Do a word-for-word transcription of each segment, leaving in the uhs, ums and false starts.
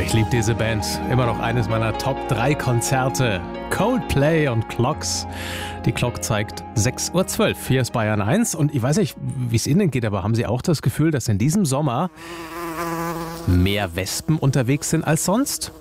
ich liebe diese Band. Immer noch eines meiner Top drei Konzerte. Coldplay und Clocks. Die Clock zeigt sechs Uhr zwölf. Hier ist Bayern eins. Und ich weiß nicht, wie es Ihnen geht, aber haben Sie auch das Gefühl, dass in diesem Sommer mehr Wespen unterwegs sind als sonst?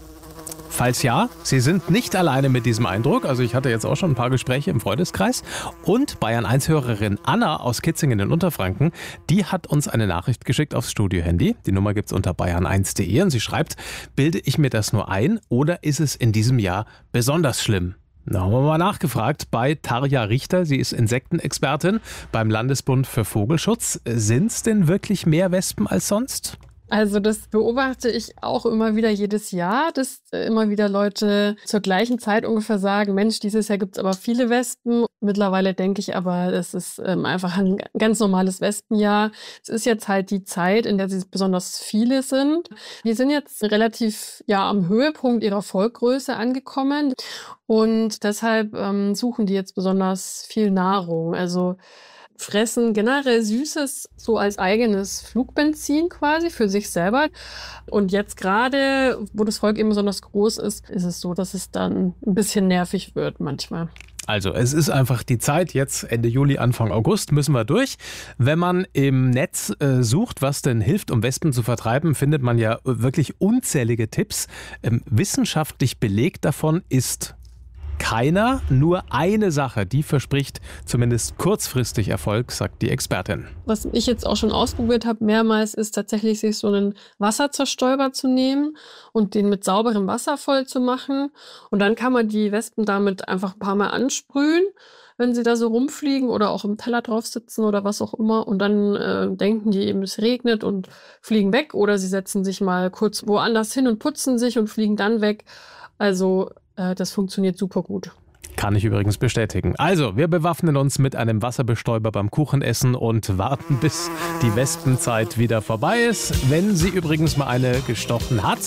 Falls ja, Sie sind nicht alleine mit diesem Eindruck. Also ich hatte jetzt auch schon ein paar Gespräche im Freundeskreis. Und Bayern eins Hörerin Anna aus Kitzingen in Unterfranken, die hat uns eine Nachricht geschickt aufs Studio-Handy. Die Nummer gibt's unter bayern eins punkt de und sie schreibt, bilde ich mir das nur ein oder ist es in diesem Jahr besonders schlimm? Da haben wir mal nachgefragt bei Tarja Richter. Sie ist Insektenexpertin beim Landesbund für Vogelschutz. Sind es denn wirklich mehr Wespen als sonst? Also das beobachte ich auch immer wieder jedes Jahr, dass immer wieder Leute zur gleichen Zeit ungefähr sagen, Mensch, dieses Jahr gibt es aber viele Wespen. Mittlerweile denke ich aber, es ist ähm, einfach ein ganz normales Wespenjahr. Es ist jetzt halt die Zeit, in der sie besonders viele sind. Die sind jetzt relativ ja am Höhepunkt ihrer Volkgröße angekommen und deshalb ähm, suchen die jetzt besonders viel Nahrung. Also fressen generell Süßes so als eigenes Flugbenzin quasi für sich selber. Und jetzt gerade, wo das Volk eben besonders groß ist, ist es so, dass es dann ein bisschen nervig wird manchmal. Also es ist einfach die Zeit, jetzt Ende Juli, Anfang August müssen wir durch. Wenn man im Netz äh, sucht, was denn hilft, um Wespen zu vertreiben, findet man ja wirklich unzählige Tipps. Ähm, wissenschaftlich belegt davon ist keiner, nur eine Sache, die verspricht zumindest kurzfristig Erfolg, sagt die Expertin. Was ich jetzt auch schon ausprobiert habe mehrmals, ist tatsächlich sich so einen Wasserzerstäuber zu nehmen und den mit sauberem Wasser voll zu machen. Und dann kann man die Wespen damit einfach ein paar Mal ansprühen, wenn sie da so rumfliegen oder auch im Teller drauf sitzen oder was auch immer. Und dann äh, denken die eben, es regnet und fliegen weg. Oder sie setzen sich mal kurz woanders hin und putzen sich und fliegen dann weg. Also das funktioniert super gut. Kann ich übrigens bestätigen. Also, wir bewaffnen uns mit einem Wasserbestäuber beim Kuchenessen und warten, bis die Wespenzeit wieder vorbei ist. Wenn sie übrigens mal eine gestochen hat,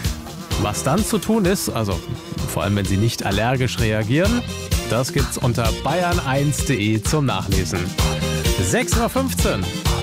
was dann zu tun ist, also vor allem wenn sie nicht allergisch reagieren, das gibt's unter bayern eins punkt de zum Nachlesen. sechs Uhr fünfzehn.